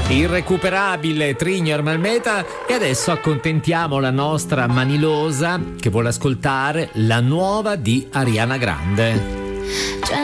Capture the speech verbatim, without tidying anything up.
Irrecuperabile Trigno Ermalmeta, e adesso accontentiamo la nostra Manilosa che vuole ascoltare la nuova di Ariana Grande.